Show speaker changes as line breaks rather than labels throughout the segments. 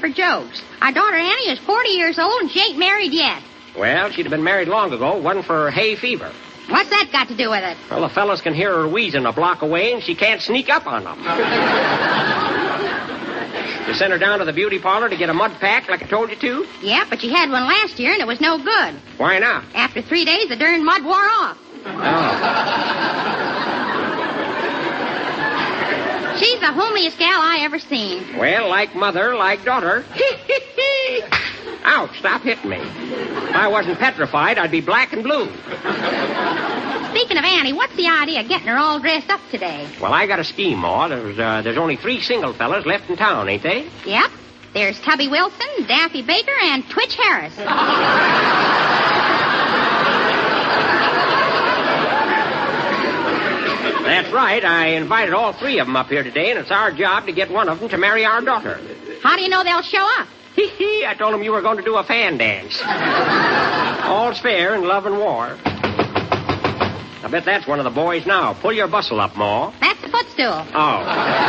for jokes. Our daughter Annie is 40 years old and she ain't married yet.
Well, she'd have been married long ago. Wasn't for hay fever.
What's that got to do with it?
Well, the fellas can hear her wheezing a block away, and she can't sneak up on them. You sent her down to the beauty parlor to get a mud pack like I told you to?
Yeah, but she had one last year, and it was no good.
Why not?
After 3 days, the darn mud wore off.
Oh.
She's the homeliest gal I ever seen.
Well, like mother, like daughter. Ouch, stop hitting me. If I wasn't petrified, I'd be black and blue.
Speaking of Annie, what's the idea of getting her all dressed up today?
Well, I got a scheme, Ma. There's only 3 single fellas left in town, ain't they?
Yep. There's Tubby Wilson, Daffy Baker, and Twitch Harris.
That's right. I invited all 3 of them up here today, and it's our job to get one of them to marry our daughter.
How do you know they'll show up?
I told them you were going to do a fan dance. All's fair in love and war. I bet that's one of the boys now. Pull your bustle up, Ma.
That's the footstool.
Oh.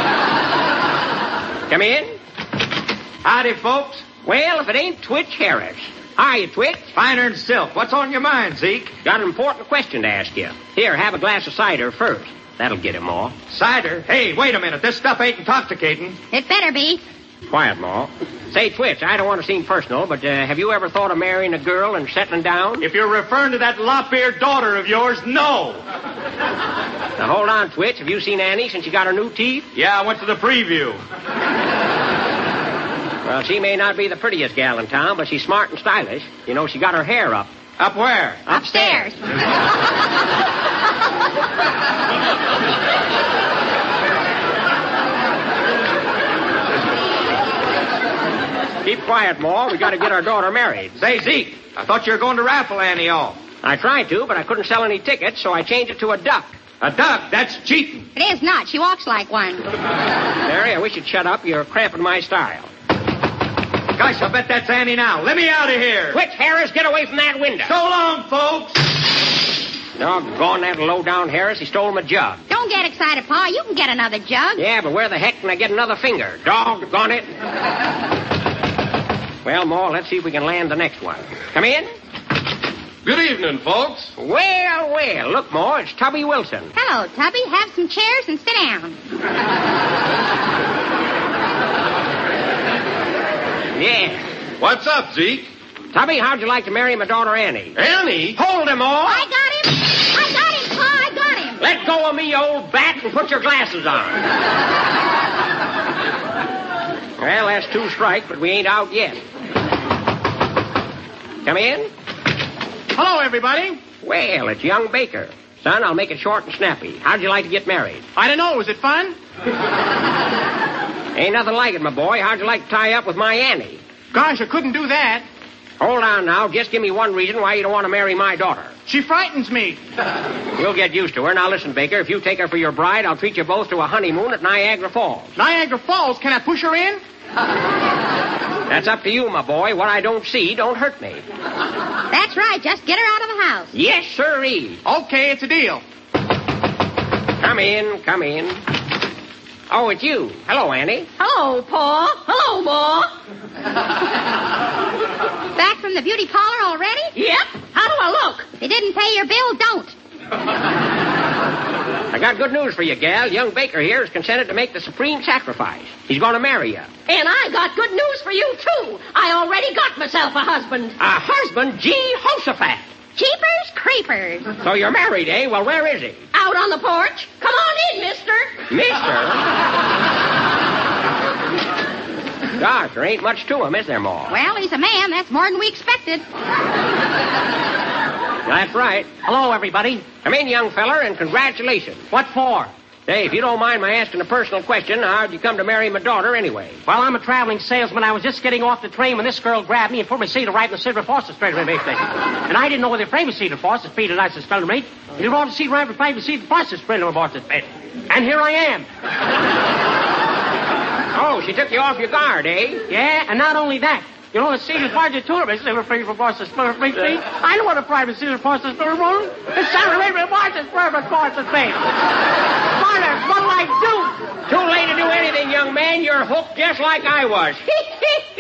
Come in.
Howdy, folks.
Well, if it ain't Twitch Harris. Hiya, Twitch.
Finer than silk. What's on your mind, Zeke?
Got an important question to ask you. Here, have a glass of cider first. That'll get him, Ma.
Cider? Hey, wait a minute. This stuff ain't intoxicating.
It better be.
Quiet, Ma. Say, Twitch, I don't want to seem personal, but have you ever thought of marrying a girl and settling down?
If you're referring to that lop-eared daughter of yours, no.
Now, hold on, Twitch. Have you seen Annie since she got her new teeth?
Yeah, I went to the preview.
Well, she may not be the prettiest gal in town, but she's smart and stylish. You know, she got her hair up.
Up where?
Upstairs.
Keep quiet, Ma. We got to get our daughter married.
Say, Zeke, I thought you were going to raffle Annie off.
I tried to, but I couldn't sell any tickets, so I changed it to a duck.
A duck? That's cheating.
It is not. She walks like one.
Mary, I wish you'd shut up. You're cramping my style.
Gosh, I bet that's Annie now. Let me out of here.
Quick, Harris, get away from that window.
So long, folks.
Doggone that low-down Harris. He stole my jug.
Don't get excited, Pa. You can get another jug.
Yeah, but where the heck can I get another finger? Doggone it. Well, Ma, let's see if we can land the next one. Come in.
Good evening, folks.
Well, well. Look, Ma, it's Tubby Wilson.
Hello, Tubby. Have some chairs and sit down.
Yeah.
What's up, Zeke?
Tubby, how'd you like to marry my daughter Annie?
Annie?
Hold him, Ma.
I got him. I got him, Pa. I got him.
Let go of me, you old bat, and put your glasses on. Well, that's 2 strikes, but we ain't out yet. Come in.
Hello, everybody.
Well, it's young Baker. Son, I'll make it short and snappy. How'd you like to get married?
I don't know. Was it fun?
Ain't nothing like it, my boy. How'd you like to tie up with my Annie?
Gosh, I couldn't do that.
Hold on now. Just give me one reason why you don't want to marry my daughter.
She frightens me.
You'll get used to her. Now listen, Baker, if you take her for your bride, I'll treat you both to a honeymoon at Niagara Falls.
Niagara Falls? Can I push her in?
That's up to you, my boy. What I don't see don't hurt me.
That's right. Just get her out of the house.
Yes, sirree.
Okay, it's a deal.
Come in, come in. Oh, it's you. Hello, Annie.
Hello, Pa. Hello, Ma. Back from the beauty parlor already?
Yep. How do I look?
If you didn't pay your bill, don't.
I got good news for you, gal. Young Baker here has consented to make the supreme sacrifice. He's going to marry you.
And I got good news for you, too. I already got myself a husband.
A husband? Gee, Hoshaphat.
Cheapers, creepers.
So you're married, eh? Well, where is he?
Out on the porch. Come on in, mister.
Mister? Gosh, there ain't much to him, is there, Ma?
Well, he's a man. That's more than we expected.
That's right.
Hello, everybody.
Come in, young feller, and congratulations.
What for?
Hey, if you don't mind my asking a personal question, how'd you come to marry my daughter anyway?
Well, I'm a traveling salesman. I was just getting off the train when this girl grabbed me and put my seat right in the Silver Foster Street railway station. And I didn't know whether famous Cedar Foster Street or nice to spell rate. And you want to see right beside the Cedar Foster Street or Foster Street. And here I am.
Oh, she took you off your guard, eh?
Yeah, and not only that. You know, the Cedar Foster tourist, they were free for Foster Street. I know what a private Cedar Foster Street was. It's Cedar Foster Street. What'll I do?
Too late to do anything, young man. You're hooked just like I was.